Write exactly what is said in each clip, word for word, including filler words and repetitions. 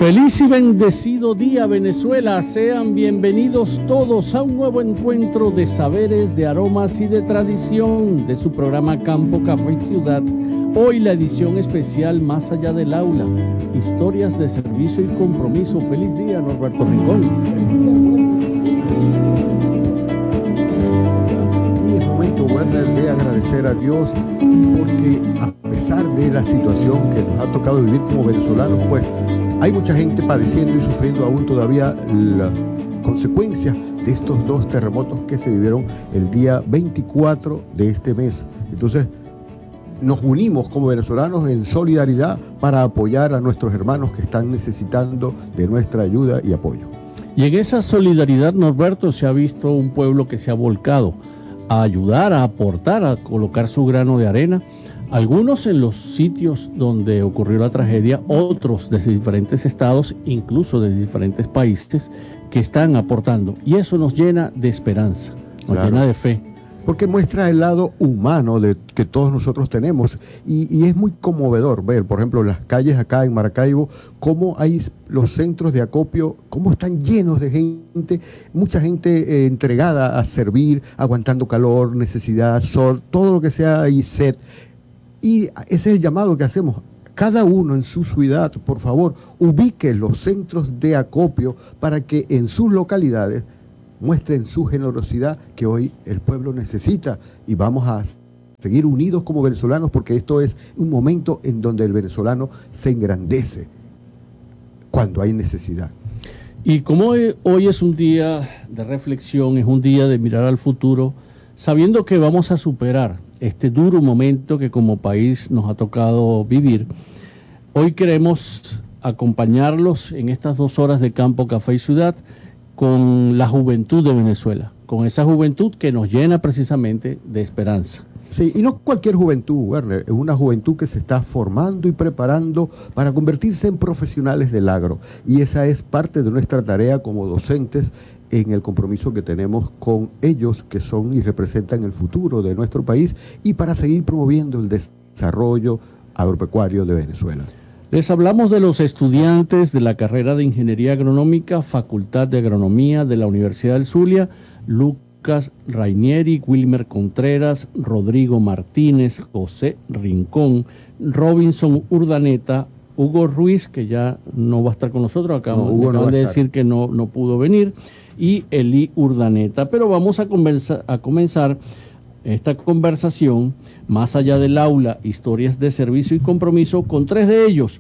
Feliz y bendecido día, Venezuela. Sean bienvenidos todos a un nuevo encuentro de saberes, de aromas y de tradición de su programa Campo, Café y Ciudad. Hoy la edición especial Más allá del aula, historias de servicio y compromiso. Feliz día, Norberto Rincón. Y es momento, Werner, de agradecer a Dios porque a pesar de la situación que nos ha tocado vivir como venezolanos, pues hay mucha gente padeciendo y sufriendo aún todavía las consecuencias de estos dos terremotos que se vivieron el día veinticuatro de este mes. Entonces, nos unimos como venezolanos en solidaridad para apoyar a nuestros hermanos que están necesitando de nuestra ayuda y apoyo. Y en esa solidaridad, Norberto, se ha visto un pueblo que se ha volcado a ayudar, a aportar, a colocar su grano de arena. Algunos en los sitios donde ocurrió la tragedia, otros desde diferentes estados, incluso desde diferentes países, que están aportando. Y eso nos llena de esperanza, nos Claro. llena de fe. Porque muestra el lado humano de que todos nosotros tenemos y, y es muy conmovedor ver, por ejemplo, las calles acá en Maracaibo, cómo hay los centros de acopio, cómo están llenos de gente, mucha gente eh, entregada a servir, aguantando calor, necesidad, sol, todo lo que sea y sed. Y ese es el llamado que hacemos. Cada uno en su ciudad, por favor, ubique los centros de acopio para que en sus localidades muestren su generosidad que hoy el pueblo necesita, y vamos a seguir unidos como venezolanos porque esto es un momento en donde el venezolano se engrandece cuando hay necesidad. Y como hoy, hoy es un día de reflexión, es un día de mirar al futuro, sabiendo que vamos a superar este duro momento que como país nos ha tocado vivir, hoy queremos acompañarlos en estas dos horas de Campo, Café y Ciudad con la juventud de Venezuela, con esa juventud que nos llena precisamente de esperanza. Sí, y no cualquier juventud, Werner, es una juventud que se está formando y preparando para convertirse en profesionales del agro. Y esa es parte de nuestra tarea como docentes en el compromiso que tenemos con ellos, que son y representan el futuro de nuestro país, y para seguir promoviendo el desarrollo agropecuario de Venezuela. Les hablamos de los estudiantes de la carrera de Ingeniería Agronómica, Facultad de Agronomía de la Universidad del Zulia, Lucas Rainieri, Wilmer Contreras, Rodrigo Martínez, José Rincón, Robinson Urdaneta, Hugo Ruiz, que ya no va a estar con nosotros, acabamos, no, Hugo acaban no de estar. decir que no, no pudo venir, y Eli Urdaneta. Pero vamos a, conversa, a comenzar esta conversación, Más allá del aula, historias de servicio y compromiso, con tres de ellos.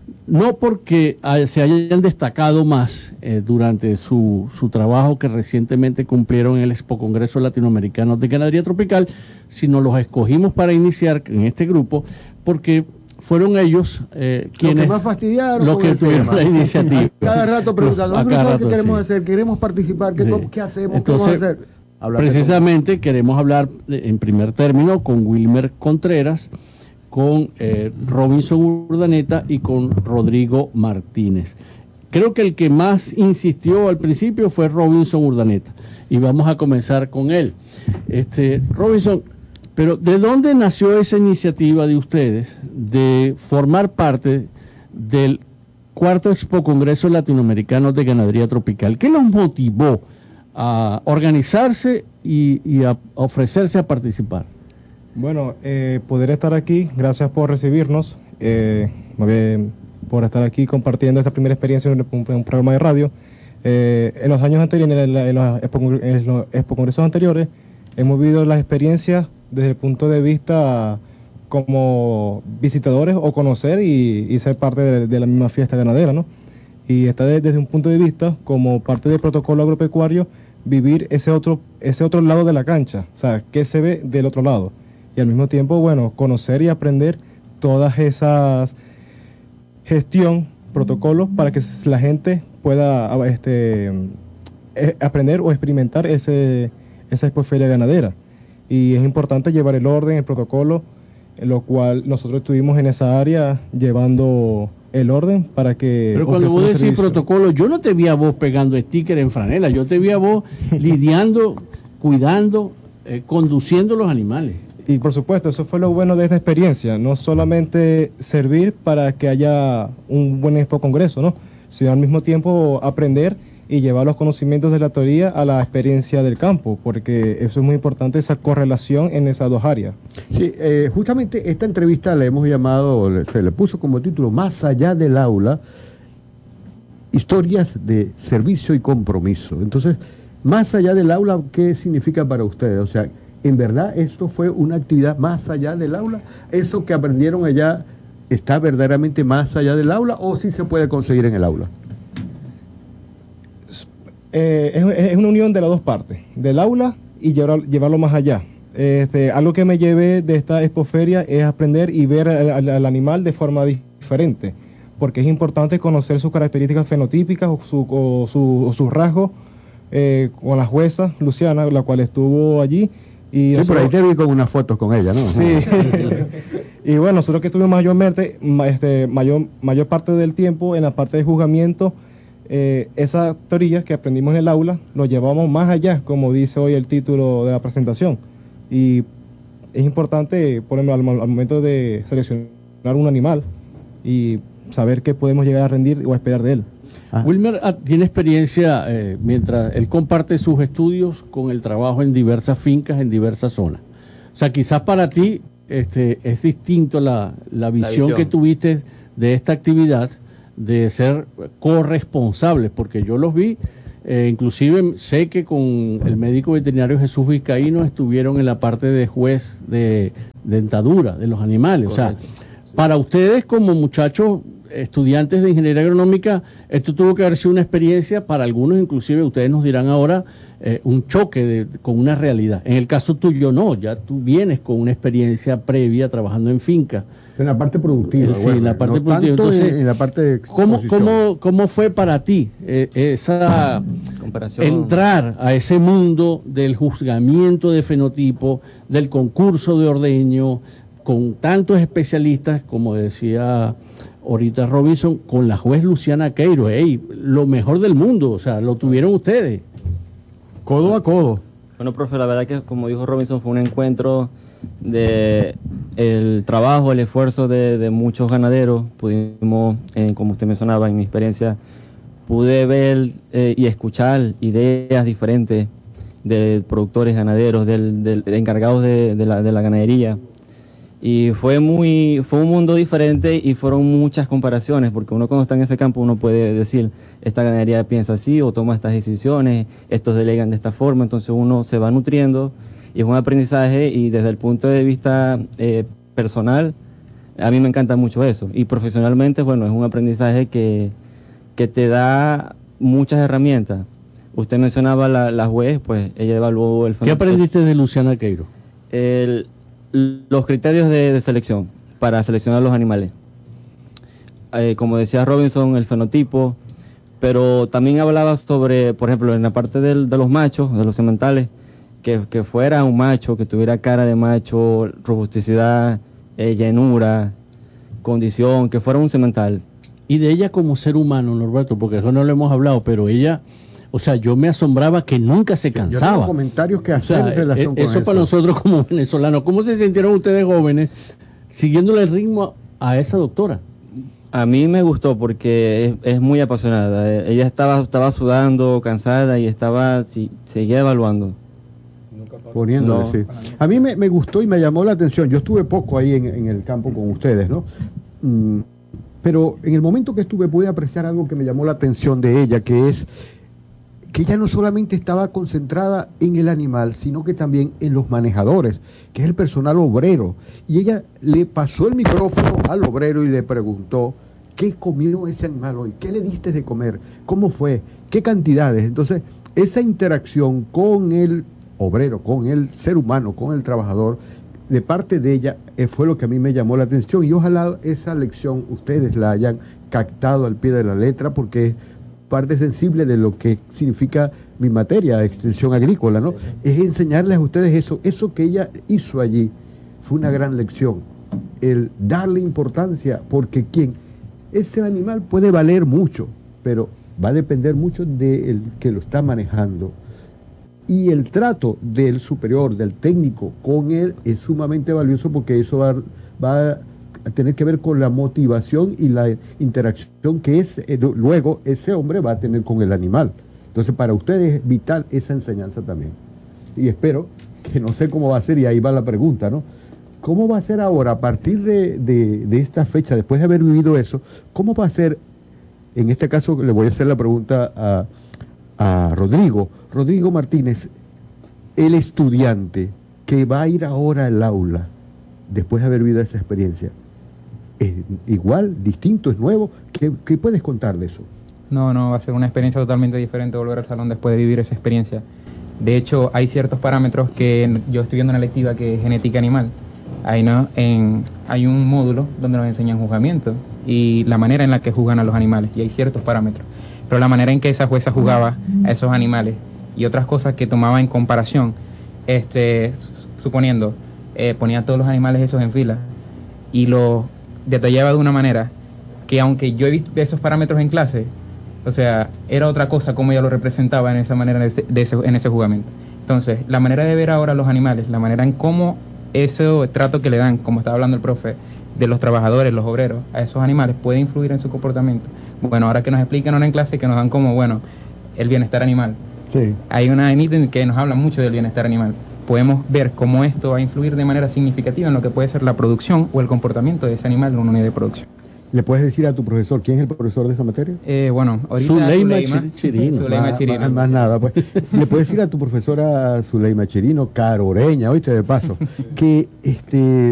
No porque se hayan destacado más eh, durante su, su trabajo que recientemente cumplieron en el Expo Congreso Latinoamericano de Ganadería Tropical, sino los escogimos para iniciar en este grupo porque fueron ellos eh, quienes... Los que más fastidiaron. Los que tuvieron la iniciativa. Cada rato preguntando, A cada ¿qué rato, queremos sí. hacer? ¿Queremos participar? ¿Qué, Sí. ¿qué hacemos? Entonces, ¿Qué vamos a hacer? Hablar precisamente queremos hablar en primer término con Wilmer Contreras, con eh, Robinson Urdaneta y con Rodrigo Martínez. Creo que el que más insistió al principio fue Robinson Urdaneta y vamos a comenzar con él. Este, Robinson, pero ¿de dónde nació esa iniciativa de ustedes de formar parte del cuarto Expo Congreso Latinoamericano de Ganadería Tropical? ¿Qué los motivó a organizarse y, y a ofrecerse a participar? Bueno, eh, poder estar aquí, gracias por recibirnos, eh, eh, por estar aquí compartiendo esta primera experiencia en un, en un programa de radio. Eh, en los años anteriores, en, la, en, los expo, en los expo congresos anteriores, hemos vivido las experiencias desde el punto de vista como visitadores o conocer y, y ser parte de, de la misma fiesta ganadera, ¿no? Y está de, desde un punto de vista como parte del protocolo agropecuario, vivir ese otro, ese otro lado de la cancha, o sea, qué se ve del otro lado. Y al mismo tiempo, bueno, conocer y aprender todas esas gestión, protocolos, para que la gente pueda este, eh, aprender o experimentar ese, esa expoferia ganadera. Y es importante llevar el orden, el protocolo, en lo cual nosotros estuvimos en esa área llevando el orden para que... Pero cuando vos decís protocolo, yo no te vi a vos pegando sticker en franela, yo te vi a vos lidiando, cuidando, eh, conduciendo los animales. Y por supuesto, eso fue lo bueno de esta experiencia, no solamente servir para que haya un buen expo congreso, ¿no? sino al mismo tiempo aprender y llevar los conocimientos de la teoría a la experiencia del campo, porque eso es muy importante, esa correlación en esas dos áreas. Sí, eh, justamente esta entrevista la hemos llamado, se le puso como título, Más allá del aula, historias de servicio y compromiso. Entonces, más allá del aula, ¿qué significa para ustedes? O sea, ¿en verdad esto fue una actividad más allá del aula? ¿Eso que aprendieron allá está verdaderamente más allá del aula o sí se puede conseguir en el aula? Eh, es, es una unión de las dos partes, del aula y llevar, llevarlo más allá. Este, algo que me llevé de esta expoferia es aprender y ver al, al, al animal de forma diferente, porque es importante conocer sus características fenotípicas o, su, o, su, o sus rasgos, eh, con la jueza Luciana, la cual estuvo allí. Y sí, nosotros, por ahí te vi con unas fotos con ella, ¿no? Sí. Y bueno, nosotros que estuvimos mayormente, este, mayor, mayor parte del tiempo en la parte de juzgamiento, Eh, esas teorías que aprendimos en el aula lo llevamos más allá, como dice hoy el título de la presentación. Y es importante, por ejemplo, al, al momento de seleccionar un animal y saber qué podemos llegar a rendir o a esperar de él. Ah. Wilmer ah, tiene experiencia eh, mientras él comparte sus estudios con el trabajo en diversas fincas, en diversas zonas. O sea, quizás para ti este, es distinto la, la, visión la visión que tuviste de esta actividad, de ser corresponsables, porque yo los vi, eh, inclusive sé que con el médico veterinario Jesús Vizcaíno estuvieron en la parte de juez de dentadura de los animales. Correcto. O sea, para ustedes como muchachos estudiantes de ingeniería agronómica, esto tuvo que haber sido una experiencia, para algunos inclusive, ustedes nos dirán ahora, eh, un choque de, con una realidad. En el caso tuyo no, ya tú vienes con una experiencia previa trabajando en finca. En la parte productiva. Eh, sí, bueno, en la parte no productiva. Tanto Entonces, en, en la parte de ¿cómo, cómo, ¿Cómo fue para ti eh, esa comparación, entrar a ese mundo del juzgamiento de fenotipo, del concurso de ordeño, con tantos especialistas, como decía ahorita Robinson, con la juez Luciana Queiro? Hey, lo mejor del mundo, o sea, lo tuvieron ustedes. Codo a codo. Bueno, profe, la verdad que como dijo Robinson, fue un encuentro de el trabajo, el esfuerzo de, de muchos ganaderos. Pudimos, eh, como usted mencionaba, en mi experiencia, pude ver eh, y escuchar ideas diferentes de productores ganaderos, del, del, de encargados de, de, la, de la ganadería. Y fue muy fue un mundo diferente y fueron muchas comparaciones, porque uno cuando está en ese campo uno puede decir, esta ganadería piensa así o toma estas decisiones, estos delegan de esta forma, entonces uno se va nutriendo y es un aprendizaje, y desde el punto de vista eh, personal, a mí me encanta mucho eso, y profesionalmente, bueno, es un aprendizaje que, que te da muchas herramientas. Usted mencionaba la, la juez, pues ella evaluó el... ¿Qué aprendiste de Luciana Queiro? El... los criterios de, de selección para seleccionar los animales. Eh, como decía Robinson, el fenotipo, pero también hablaba sobre, por ejemplo, en la parte del, de los machos, de los sementales, que, que fuera un macho, que tuviera cara de macho, robusticidad, eh, llenura, condición, que fuera un semental. Y de ella como ser humano, Norberto, porque eso no lo hemos hablado, pero ella... O sea, yo me asombraba que nunca se cansaba. Yo tengo comentarios que hacer, o sea, en relación eso con eso. Para nosotros como venezolanos. ¿Cómo se sintieron ustedes jóvenes siguiéndole el ritmo a esa doctora? A mí me gustó porque es, es muy apasionada. Ella estaba, estaba sudando, cansada y estaba, sí, seguía evaluando. Poniéndole, no. sí. A mí me, me gustó y me llamó la atención. Yo estuve poco ahí en, en el campo con ustedes, ¿no? Mm, pero en el momento que estuve pude apreciar algo que me llamó la atención de ella, que es que ella no solamente estaba concentrada en el animal, sino que también en los manejadores, que es el personal obrero. Y ella le pasó el micrófono al obrero y le preguntó, ¿qué comió ese animal hoy? ¿Qué le diste de comer? ¿Cómo fue? ¿Qué cantidades? Entonces, esa interacción con el obrero, con el ser humano, con el trabajador, de parte de ella, eh, fue lo que a mí me llamó la atención. Y ojalá esa lección ustedes la hayan captado al pie de la letra, porque parte sensible de lo que significa mi materia, extensión agrícola, ¿no? Es enseñarles a ustedes eso, eso que ella hizo allí, fue una gran lección, el darle importancia, porque quien, ese animal puede valer mucho, pero va a depender mucho del que lo está manejando, y el trato del superior, del técnico con él es sumamente valioso, porque eso va, va tener que ver con la motivación y la interacción que es, eh, luego ese hombre va a tener con el animal. Entonces, para ustedes es vital esa enseñanza también. Y espero que no sé cómo va a ser, y ahí va la pregunta, ¿no? ¿Cómo va a ser ahora, a partir de, de, de esta fecha, después de haber vivido eso, cómo va a ser, en este caso le voy a hacer la pregunta a, a Rodrigo, Rodrigo Martínez, el estudiante que va a ir ahora al aula, después de haber vivido esa experiencia, ¿es igual, distinto, es nuevo? ¿Qué, qué puedes contar de eso? No, no, va a ser una experiencia totalmente diferente volver al salón después de vivir esa experiencia. De hecho, hay ciertos parámetros que yo estoy viendo en la electiva que es genética animal. Hay, ¿no? en, hay un módulo donde nos enseñan juzgamiento y la manera en la que juzgan a los animales, y hay ciertos parámetros. Pero la manera en que esa jueza juzgaba a esos animales y otras cosas que tomaba en comparación, este, suponiendo, eh, ponía a todos los animales esos en fila y los detallaba de una manera que, aunque yo he visto esos parámetros en clase, o sea, era otra cosa como ella lo representaba en esa manera, de ese, de ese, en ese juzgamiento. Entonces, la manera de ver ahora a los animales, la manera en cómo ese trato que le dan, como estaba hablando el profe, de los trabajadores, los obreros, a esos animales, puede influir en su comportamiento. Bueno, ahora que nos explican ahora en clase, que nos dan como, bueno, el bienestar animal. Sí. Hay una ítem que nos habla mucho del bienestar animal. Podemos ver cómo esto va a influir de manera significativa en lo que puede ser la producción o el comportamiento de ese animal en una unidad de producción. ¿Le puedes decir a tu profesor quién es el profesor de esa materia? Eh, bueno, ahorita Zuleima Zuleima Chirino. Zuleima Más- Chirino. más- más nada, pues. Le puedes decir a tu profesora Zuleima Chirino, caroreña, oíste de paso, que este